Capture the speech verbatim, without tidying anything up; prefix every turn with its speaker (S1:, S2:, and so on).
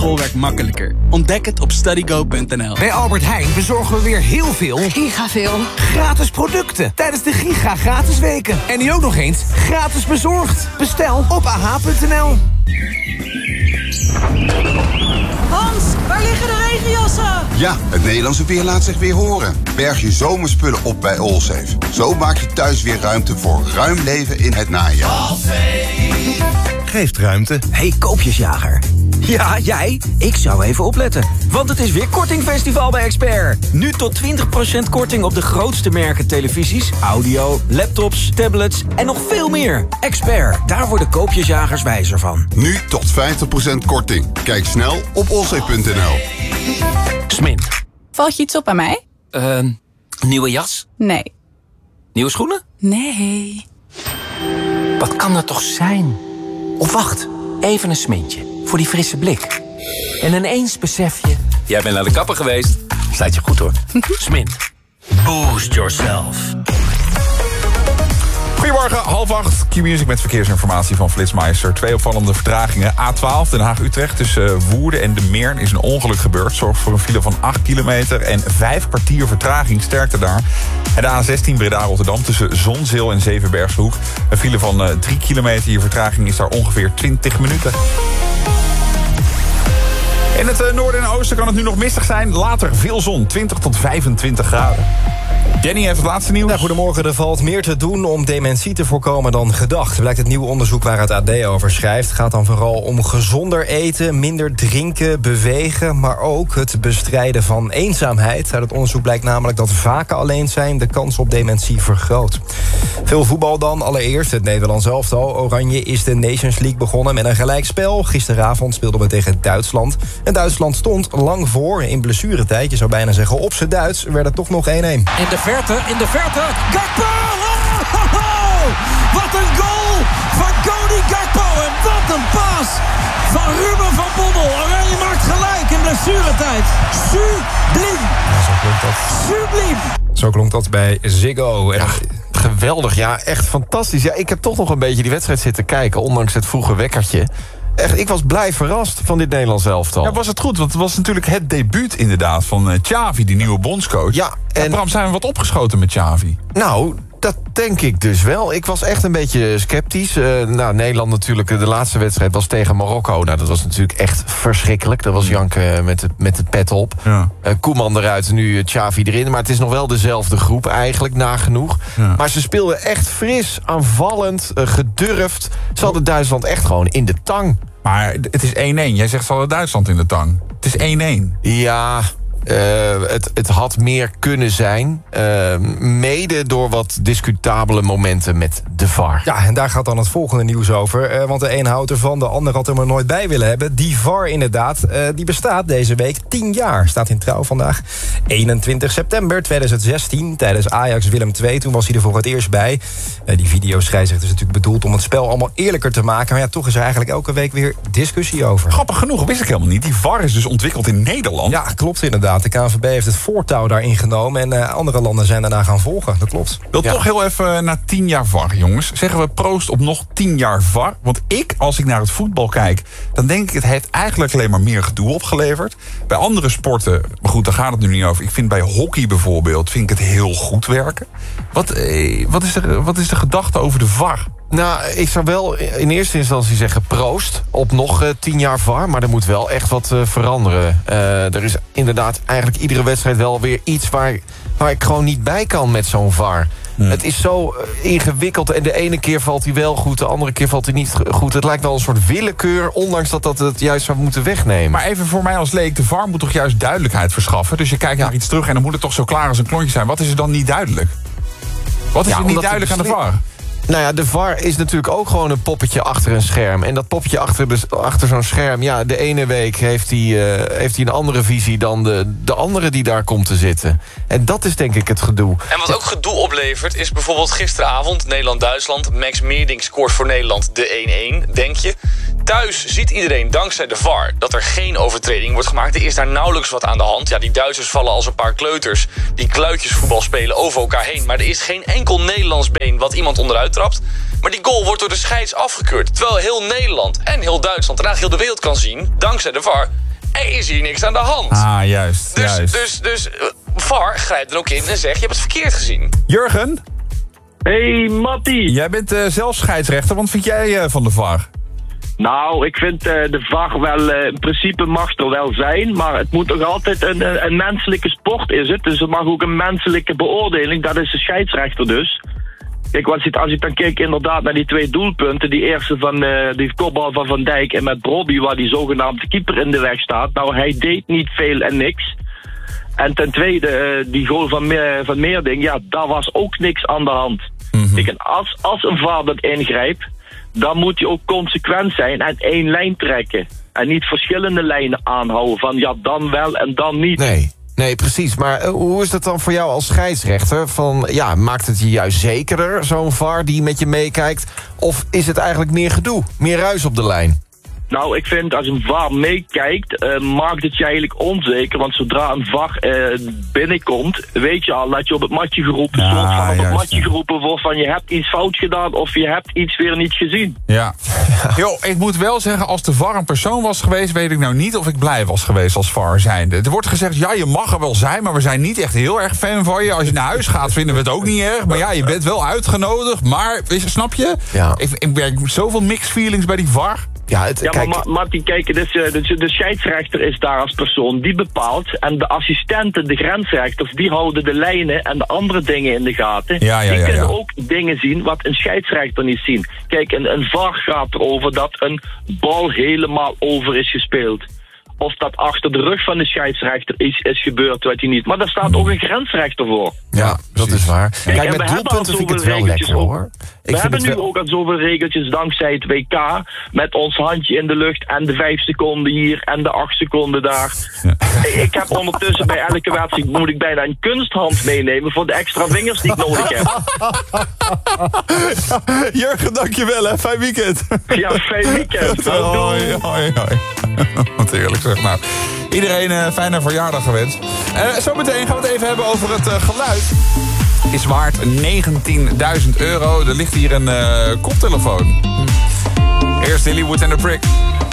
S1: schoolwerk makkelijker. Ontdek het op studygo punt n l.
S2: Bij Albert Heijn bezorgen we weer heel veel...
S3: Giga veel.
S2: Gratis producten tijdens de Giga Gratis Weken. En nu ook nog eens gratis bezorgd. Bestel op a h punt n l.
S4: Hans, waar liggen de regenjassen?
S5: Ja, het Nederlandse weer laat zich weer horen. Berg je zomerspullen op bij Allsafe. Zo maak je thuis weer ruimte voor ruim leven in het najaar.
S6: Allsafe geeft ruimte.
S7: Hey, koopjesjager. Ja, jij? Ik zou even opletten. Want het is weer kortingfestival bij Expert. Nu tot twintig procent korting op de grootste merken televisies, audio, laptops, tablets en nog veel meer. Expert, daar worden koopjesjagers wijzer van.
S5: Nu tot vijftig procent korting. Kijk snel op allsafe punt n l.
S8: Smin.
S3: Valt je iets op aan mij?
S8: Uh, nieuwe jas?
S3: Nee.
S8: Nieuwe schoenen?
S3: Nee.
S8: Wat kan dat toch zijn? Of wacht, even een smintje. Voor die frisse blik. En ineens besef je... Jij bent naar de kapper geweest. Staat je goed hoor. Smint. Boost yourself.
S9: Goedemorgen, half acht. Q-Music met verkeersinformatie van Flitsmeister. Twee opvallende vertragingen. A twaalf, Den Haag-Utrecht. Tussen Woerden en de Meern is een ongeluk gebeurd. Zorgt voor een file van acht kilometer en vijf kwartier vertraging. Sterkte daar. En de A zestien Breda-Rotterdam tussen Zonzeel en Zevenbergshoek. Een file van uh, drie kilometer. Je vertraging is daar ongeveer twintig minuten. In het uh, noorden en oosten kan het nu nog mistig zijn. Later veel zon, twintig tot vijfentwintig graden. Danny heeft het laatste nieuws.
S10: Nou, goedemorgen, er valt meer te doen om dementie te voorkomen dan gedacht. Blijkt het nieuwe onderzoek waar het A D over schrijft. Het gaat dan vooral om gezonder eten, minder drinken, bewegen... maar ook het bestrijden van eenzaamheid. Uit het onderzoek blijkt namelijk dat vaker alleen zijn... de kans op dementie vergroot. Veel voetbal dan. Allereerst het Nederlands elftal. Oranje is de Nations League begonnen met een gelijkspel. Gisteravond speelden we tegen Duitsland. En Duitsland stond lang voor in blessuretijd. Je zou bijna zeggen op z'n Duits werd het toch nog één-één.
S11: In de verte, in de verte. Gakpo! Oh, oh, oh. Wat een goal van Cody Gakpo. En wat een paas van Ruben van Bommel. Oranje maakt gelijk in blessuretijd. Subliem.
S10: Ja, zo klonk dat.
S11: Subliem.
S10: Zo klonk dat bij Ziggo. En
S12: ja, geweldig. Ja, echt fantastisch. Ja, ik heb toch nog een beetje die wedstrijd zitten kijken, ondanks het vroege wekkertje. Echt, ik was blij verrast van dit Nederlands elftal.
S9: Ja, was het goed? Want het was natuurlijk het debuut inderdaad van uh, Xavi, die nieuwe bondscoach.
S12: Ja,
S9: en... en Bram, zijn we wat opgeschoten met Xavi?
S12: Nou, dat denk ik dus wel. Ik was echt een beetje sceptisch. Uh, nou, Nederland natuurlijk, de laatste wedstrijd was tegen Marokko. Nou, dat was natuurlijk echt verschrikkelijk. Dat was Janke met het, met het pet op. Ja. Uh, Koeman eruit, nu Xavi erin. Maar het is nog wel dezelfde groep eigenlijk, nagenoeg. Ja. Maar ze speelden echt fris, aanvallend, uh, gedurfd. Ze hadden Duitsland echt gewoon in de tang.
S9: Maar het is één-één. Jij zegt ze hadden Duitsland in de tang. Het is één-één.
S12: Ja... Uh, het, het had meer kunnen zijn. Uh, mede door wat discutabele momenten met de V A R.
S10: Ja, en daar gaat dan het volgende nieuws over. Uh, want de een houdt ervan, de ander had er maar nooit bij willen hebben. Die V A R inderdaad, uh, die bestaat deze week tien jaar. Staat in Trouw vandaag. eenentwintig september tweeduizend zestien, tijdens Ajax Willem twee. Toen was hij er voor het eerst bij. Uh, die videoscheidsrechter is natuurlijk bedoeld om het spel allemaal eerlijker te maken. Maar ja, toch is er eigenlijk elke week weer discussie over.
S9: Grappig genoeg, wist ik helemaal niet. Die V A R is dus ontwikkeld in Nederland.
S10: Ja, klopt inderdaad. De K N V B heeft het voortouw daarin genomen en uh, andere landen zijn daarna gaan volgen. Dat klopt.
S9: Ik wil ja. toch heel even naar tien jaar V A R, jongens. Zeggen we proost op nog tien jaar V A R? Want ik, als ik naar het voetbal kijk, dan denk ik het heeft eigenlijk alleen maar meer gedoe opgeleverd. Bij andere sporten, maar goed, daar gaat het nu niet over. Ik vind bij hockey bijvoorbeeld, vind ik het heel goed werken. Wat, eh, wat, is, de, wat is de gedachte over de V A R?
S12: Nou, ik zou wel in eerste instantie zeggen proost op nog uh, tien jaar V A R. Maar er moet wel echt wat uh, veranderen. Uh, er is inderdaad eigenlijk iedere wedstrijd wel weer iets waar, waar ik gewoon niet bij kan met zo'n V A R. Nee. Het is zo uh, ingewikkeld en de ene keer valt hij wel goed, de andere keer valt hij niet goed. Het lijkt wel een soort willekeur, ondanks dat dat het juist zou moeten wegnemen.
S9: Maar even voor mij als leek, de V A R moet toch juist duidelijkheid verschaffen? Dus je kijkt naar iets terug en dan moet het toch zo klaar als een klontje zijn. Wat is er dan niet duidelijk? Wat is ja, er niet duidelijk aan de V A R?
S12: Nou ja, de V A R is natuurlijk ook gewoon een poppetje achter een scherm. En dat poppetje achter, achter zo'n scherm... ja, de ene week heeft hij, uh, heeft hij een andere visie dan de, de andere die daar komt te zitten. En dat is denk ik het gedoe.
S13: En wat ook gedoe oplevert is bijvoorbeeld gisteravond... Nederland-Duitsland. Max Meerdink scoort voor Nederland de één-één, denk je. Thuis ziet iedereen dankzij de V A R dat er geen overtreding wordt gemaakt. Er is daar nauwelijks wat aan de hand. Ja, die Duitsers vallen als een paar kleuters die kluitjesvoetbal spelen over elkaar heen. Maar er is geen enkel Nederlands been wat iemand onderuit trapt. Maar die goal wordt door de scheids afgekeurd. Terwijl heel Nederland en heel Duitsland en eigenlijk heel de wereld kan zien, dankzij de V A R... er is hier niks aan de hand.
S9: Ah, juist.
S13: Dus,
S9: juist.
S13: dus, dus uh, V A R grijpt er ook in en zegt, je hebt het verkeerd gezien.
S9: Jurgen?
S14: Hey, Mattie.
S9: Jij bent uh, zelf scheidsrechter. Wat vind jij uh, van de V A R?
S14: Nou, ik vind uh, de V A R wel, uh, in principe mag er wel zijn, maar het moet toch altijd een, een menselijke sport is het. Dus er mag ook een menselijke beoordeling, dat is de scheidsrechter dus. Kijk, als je, als je dan kijkt inderdaad naar die twee doelpunten, die eerste van uh, die kopbal van Van Dijk en met Brobby, waar die zogenaamde keeper in de weg staat. Nou, hij deed niet veel en niks. En ten tweede, uh, die goal van, Me- van Meerding, ja, daar was ook niks aan de hand. Mm-hmm. Kijk, en als, als een V A R dat ingrijpt, dan moet hij ook consequent zijn en één lijn trekken. En niet verschillende lijnen aanhouden van ja, dan wel en dan niet.
S12: Nee, nee, precies. Maar uh, hoe is dat dan voor jou als scheidsrechter? Van, ja, maakt het je juist zekerder, zo'n V A R die met je meekijkt? Of is het eigenlijk meer gedoe, meer ruis op de lijn?
S14: Nou, ik vind als een V A R meekijkt, uh, maakt het je eigenlijk onzeker. Want zodra een V A R uh, binnenkomt, weet je al dat je op het matje geroepen, ja, soort van op het matje geroepen wordt van je hebt iets fout gedaan of je hebt iets weer niet gezien.
S9: Ja. Yo, ik moet wel zeggen, als de V A R een persoon was geweest, weet ik nou niet of ik blij was geweest als V A R zijnde. Er wordt gezegd, ja, je mag er wel zijn, maar we zijn niet echt heel erg fan van je. Als je naar huis gaat, vinden we het ook niet erg. Maar ja, je bent wel uitgenodigd, maar, snap je?
S12: Ja.
S9: Ik, ik merk zoveel mixed feelings bij die V A R.
S12: Ja, het,
S14: ja
S12: kijk...
S14: maar Martin, kijk, dus, de, de scheidsrechter is daar als persoon die bepaalt. En de assistenten, de grensrechters, die houden de lijnen en de andere dingen in de gaten.
S9: Ja, ja,
S14: die
S9: ja,
S14: kunnen
S9: ja.
S14: ook dingen zien wat een scheidsrechter niet ziet. Kijk, een, een V A R gaat erover dat een bal helemaal over is gespeeld. Of dat achter de rug van de scheidsrechter iets is gebeurd, weet je niet. Maar daar staat ook een grensrechter voor.
S12: Ja, dat is waar.
S14: Kijk,
S12: Kijk, met doelpunten vind ik het wel lekker, hoor. Ik
S14: we hebben nu
S12: wel...
S14: ook al zoveel regeltjes dankzij het W K. Met ons handje in de lucht en de vijf seconden hier en de acht seconden daar. Ja. Ik heb ondertussen bij elke wedstrijd moet ik bijna een kunsthand meenemen voor de extra vingers die ik nodig heb.
S9: Jurgen, dankjewel hè. Fijn weekend.
S14: Ja, fijn weekend.
S9: Hoi, hoi, hoi. Wat eerlijk zeg. Nou, iedereen uh, fijne verjaardag gewenst. Uh, zometeen gaan we het even hebben over het uh, geluid. Is waard negentienduizend euro. Er ligt hier een uh, koptelefoon. Eerst Lilywood en de Prick.